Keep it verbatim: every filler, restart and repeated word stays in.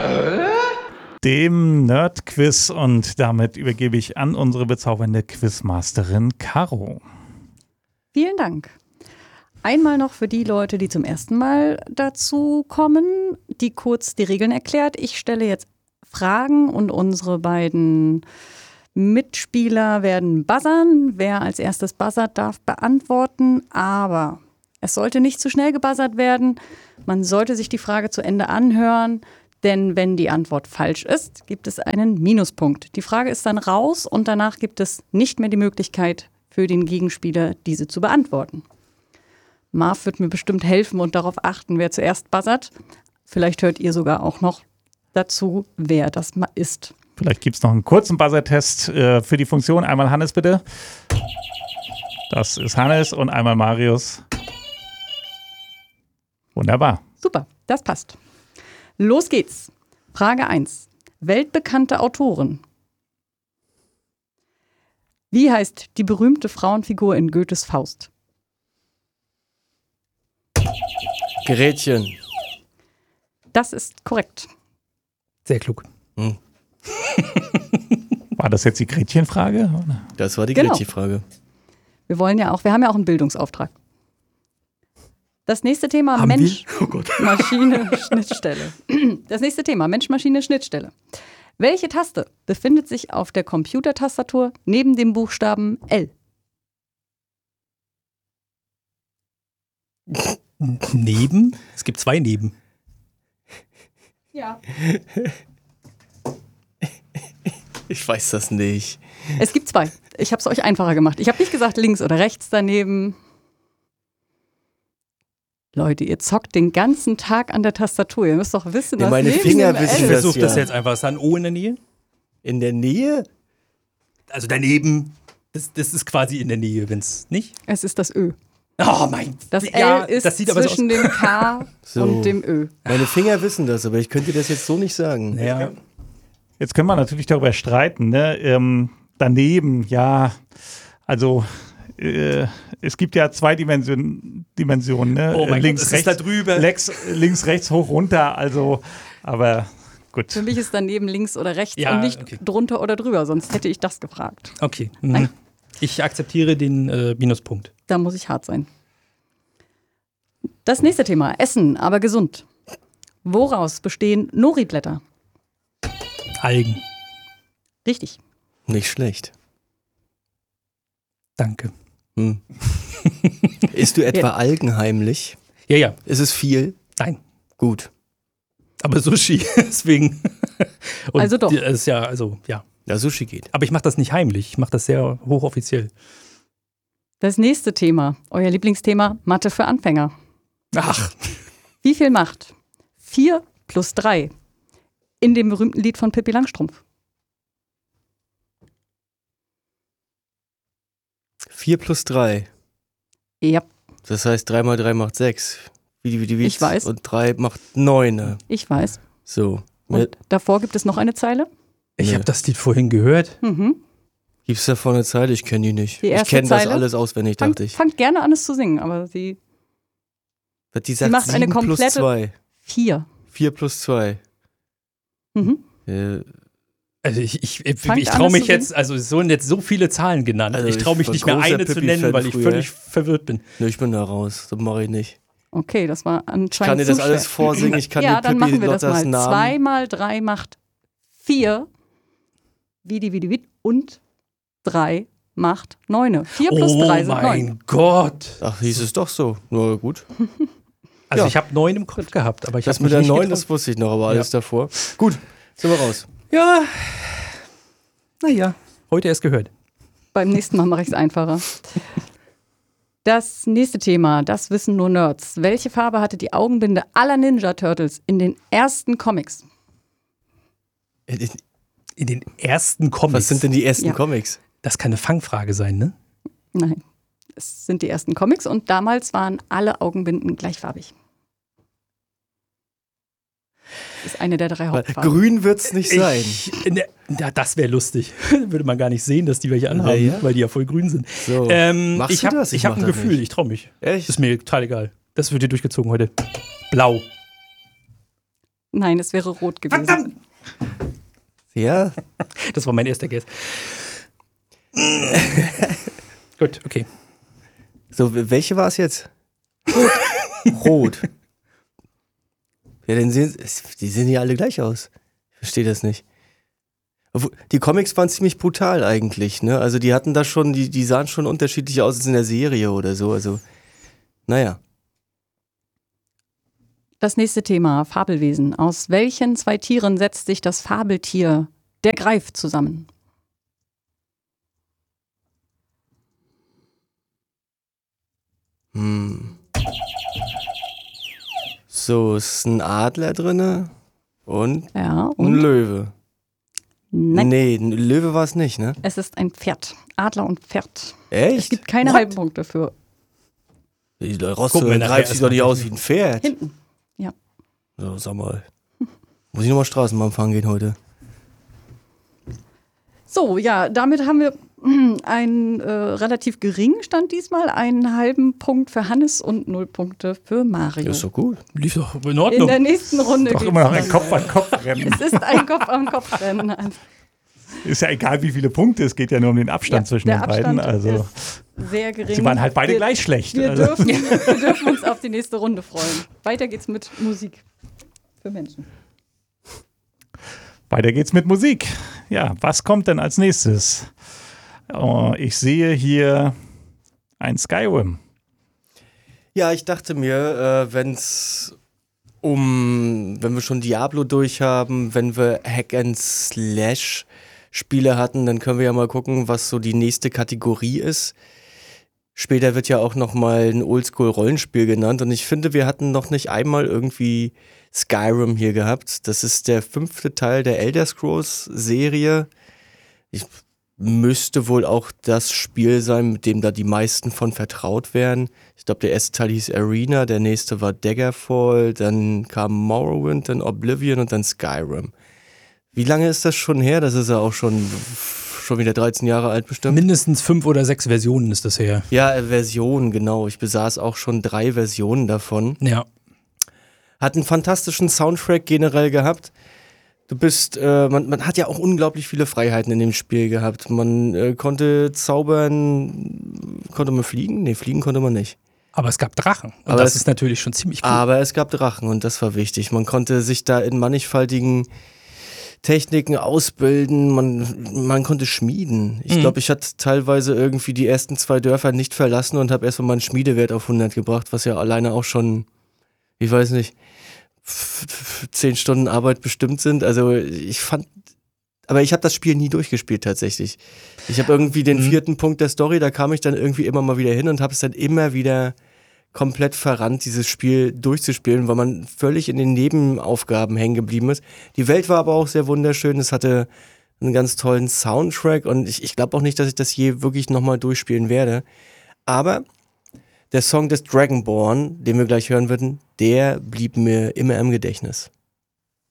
dem Nerd-Quiz. Und damit übergebe ich an unsere bezaubernde Quizmasterin Caro. Vielen Dank. Einmal noch für die Leute, die zum ersten Mal dazu kommen, die kurz die Regeln erklärt. Ich stelle jetzt Fragen und unsere beiden Mitspieler werden buzzern. Wer als erstes buzzert, darf beantworten. Aber es sollte nicht zu schnell gebuzzert werden. Man sollte sich die Frage zu Ende anhören. Denn wenn die Antwort falsch ist, gibt es einen Minuspunkt. Die Frage ist dann raus und danach gibt es nicht mehr die Möglichkeit für den Gegenspieler, diese zu beantworten. Marv wird mir bestimmt helfen und darauf achten, wer zuerst buzzert. Vielleicht hört ihr sogar auch noch dazu, wer das ist. Vielleicht gibt es noch einen kurzen Buzzer-Test äh, für die Funktion. Einmal Hannes bitte. Das ist Hannes und einmal Marius. Wunderbar. Super, das passt. Los geht's. Frage eins. Weltbekannte Autorin. Wie heißt die berühmte Frauenfigur in Goethes Faust? Gretchen. Das ist korrekt. Sehr klug. Hm. War das jetzt die Gretchenfrage? Das war die Genau. Gretchenfrage. Wir wollen ja auch, wir haben ja auch einen Bildungsauftrag. Das nächste Thema Haben Mensch, wir? Oh Gott. Maschine, Schnittstelle. Das nächste Thema Mensch, Maschine, Schnittstelle. Welche Taste befindet sich auf der Computertastatur neben dem Buchstaben L? Neben? Es gibt zwei Neben. Ja. Ich weiß das nicht. Es gibt zwei. Ich habe es euch einfacher gemacht. Ich habe nicht gesagt links oder rechts daneben. Leute, ihr zockt den ganzen Tag an der Tastatur. Ihr müsst doch wissen, Ja, was meine neben Finger dem wissen Ich L das. ist. versuche das ja. jetzt einfach. Ist da ein O in der Nähe? In der Nähe? Also daneben. Das, das ist quasi in der Nähe, wenn es nicht. Es ist das Ö. Oh mein Das ja, L ist das sieht aber so aus. zwischen dem K So. und dem Ö. Meine Finger wissen das, aber ich könnte das jetzt so nicht sagen. Ja. Jetzt können wir natürlich darüber streiten. Ne? Ähm, daneben, ja, also äh, es gibt ja zwei Dimensionen. Dimensionen ne? Oh mein links, Gott, es rechts, ist da drüber. Links, links, rechts, hoch, runter. Also, aber gut. Für mich ist daneben links oder rechts Ja, und nicht okay. drunter oder drüber, sonst hätte ich das gefragt. Okay. Nein. Mhm. Ich akzeptiere den äh, Minuspunkt. Da muss ich hart sein. Das nächste Thema, Essen, aber gesund. Woraus bestehen Nori-Blätter? Algen. Richtig. Nicht schlecht. Danke. Hm. Isst du etwa Ja. Algen heimlich? Ja, ja. Ist es viel? Nein. Gut. Aber Sushi, deswegen. Und Also doch. die- es ist ja, also, ja. Ja, Sushi geht. Aber ich mache das nicht heimlich. Ich mache das sehr hochoffiziell. Das nächste Thema, euer Lieblingsthema, Mathe für Anfänger. Ach. Wie viel macht vier plus drei in dem berühmten Lied von Pippi Langstrumpf? vier plus drei. Ja, Das heißt, drei mal drei macht sechs. Wie, wie, wie, Ich weiß. Und drei macht neun. ich weiß. So. Und davor gibt es noch eine Zeile. Ich Nee. habe das Lied vorhin gehört. Mhm. Gibt es da vorne eine Zeile? Ich kenne die nicht. Die Ich erste kenne das Zeile? alles auswendig, Fangt, dachte ich. fangt gerne an, es zu singen, aber sie Die sagt macht eine sieben plus komplette- zwei. vier. vier plus zwei. Mhm. Äh, Also ich, ich, ich, Fangt ich an, traue es mich zu jetzt, also es wurden jetzt so viele Zahlen genannt. Also ich traue ich mich war nicht mehr großer eine zu Pippi-Fan nennen, weil ich früher. völlig verwirrt bin. ne, ich bin da raus. Das mache ich nicht. Okay, das war anscheinend Ich kann dir zu das alles schwer. vorsingen. Ich kann Ja, dir dann Pippi machen wir das Lottas mal. Namen. Zwei mal drei macht vier. Vidi, vidi, vidi. Und drei macht neune. Vier plus Oh drei sind mein neun. Gott. Ach, hieß es doch so. Na gut. Also Ja. ich habe neun im Kopf gehabt, aber ich Das habe mit mich der nicht neun, getraut. das wusste ich noch, aber alles davor. Gut, sind wir raus. Ja, naja, heute erst gehört. Beim nächsten Mal mache ich es einfacher. Das nächste Thema, das wissen nur Nerds. Welche Farbe hatte die Augenbinde aller Ninja Turtles in den ersten Comics? Äh, In den ersten Comics. Was sind denn die ersten Ja. Comics? Das kann eine Fangfrage sein, ne? Nein, es sind die ersten Comics und damals waren alle Augenbinden gleichfarbig. Das ist eine der drei Weil Hauptfarben. grün wird es nicht sein. Ich, ne, ja, das wäre lustig. Würde man gar nicht sehen, dass die welche anhaben, Ja, ja. weil die ja voll grün sind. So. Ähm, Machst ich du habe das? Ich hab mach ein das Gefühl, nicht. ich traue mich. Echt? Ist mir total egal. Das wird dir durchgezogen heute. Blau. Nein, es wäre rot gewesen. Verdammt! Ja. Das war mein erster Guess. Gut, okay. So, welche war es jetzt? Rot. Rot. Ja, dann sehen die sehen ja alle gleich aus. Ich verstehe das nicht. Obwohl, die Comics waren ziemlich brutal eigentlich, ne? Also die hatten da schon, die, die sahen schon unterschiedlich aus als in der Serie oder so. Also, naja. Das nächste Thema, Fabelwesen. Aus welchen zwei Tieren setzt sich das Fabeltier der Greif zusammen? Hm. So, ist ein Adler drinne und, Ja, ein und? Löwe. Nein, Nee, ein Löwe war es nicht, ne? es ist ein Pferd. Adler und Pferd. Echt? Es gibt keine What? halben Punkte für Die Gucken Rosse wir nachher greift sich doch nicht erstmal. aus wie ein Pferd. hinten. Ja. So, sag mal. Muss ich nochmal Straßenbahn fahren gehen heute? So, ja, damit haben wir mm, einen äh, relativ geringen Stand diesmal, einen halben Punkt für Hannes und null Punkte für Mario. Das ist doch gut. Lief doch in In Ordnung. der nächsten Runde Doch geht's immer noch ein dann Kopf-an-Kopf-Rennen. Es ist ein Kopf-an-Kopf-Rennen. Ist ja egal, wie viele Punkte, es geht ja nur um den Abstand Ja, zwischen der den beiden. Abstand Also, ist sehr gering. sie waren halt beide wir, gleich schlecht. Wir, Also. dürfen, wir dürfen uns auf die nächste Runde freuen. Weiter geht's mit Musik für Menschen. Weiter geht's mit Musik. Ja, was kommt denn als nächstes? Oh, ich sehe hier ein Skyrim. Ja, ich dachte mir, äh, wenn's um, wenn wir schon Diablo durchhaben, wenn wir Hack and Slash Spiele hatten, dann können wir ja mal gucken, was so die nächste Kategorie ist. Später wird ja auch noch mal ein Oldschool-Rollenspiel genannt und ich finde, wir hatten noch nicht einmal irgendwie Skyrim hier gehabt. Das ist der fünfte Teil der Elder Scrolls-Serie. Ich müsste wohl auch das Spiel sein, mit dem da die meisten von vertraut wären. Ich glaube, der erste Teil hieß Arena, der nächste war Daggerfall, dann kam Morrowind, dann Oblivion und dann Skyrim. Wie lange ist das schon her? Das ist ja auch schon, schon wieder dreizehn Jahre alt bestimmt. Mindestens fünf oder sechs Versionen ist das her. Ja, äh, Versionen, genau. Ich besaß auch schon drei Versionen davon. Ja. Hat einen fantastischen Soundtrack generell gehabt. Du bist, äh, man, man hat ja auch unglaublich viele Freiheiten in dem Spiel gehabt. Man äh, konnte zaubern, konnte man fliegen? Nee, fliegen konnte man nicht. Aber es gab Drachen. Und Aber das es- ist natürlich schon ziemlich cool. Aber es gab Drachen und das war wichtig. Man konnte sich da in mannigfaltigen Techniken ausbilden, man, man konnte schmieden. Ich Mhm. glaube, ich hatte teilweise irgendwie die ersten zwei Dörfer nicht verlassen und habe erstmal meinen Schmiedewert auf hundert gebracht, was ja alleine auch schon, ich weiß nicht, f- f- zehn Stunden Arbeit bestimmt sind. Also ich fand, aber ich habe das Spiel nie durchgespielt tatsächlich. Ich habe irgendwie den Mhm. vierten Punkt der Story, da kam ich dann irgendwie immer mal wieder hin und habe es dann immer wieder komplett verrannt, dieses Spiel durchzuspielen, weil man völlig in den Nebenaufgaben hängen geblieben ist. Die Welt war aber auch sehr wunderschön, es hatte einen ganz tollen Soundtrack und ich, ich glaube auch nicht, dass ich das je wirklich nochmal durchspielen werde. Aber der Song des Dragonborn, den wir gleich hören würden, der blieb mir immer im Gedächtnis.